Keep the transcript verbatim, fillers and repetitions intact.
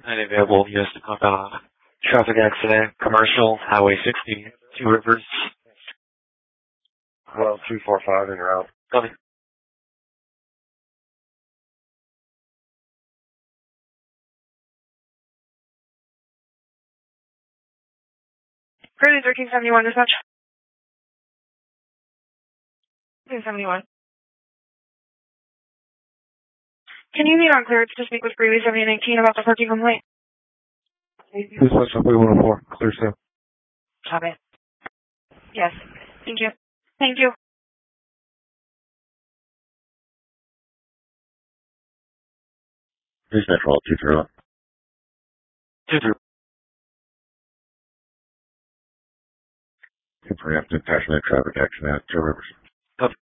Unavailable, U S Dakota. Traffic accident, commercial, Highway sixty, Two Rivers. Well, two four five en route. Copy. Cruise thirteen seventy-one dispatch. thirteen seventy-one. Can you meet on clearance to speak with Freeway seventy nineteen about the parking complaint? Dispatch Highway one oh four, clear sale. Copy. Yes. Thank you. Thank you. Dispatch roll two zero. Two zero. Preemptive passionate traffic accident at Two Rivers. Copy.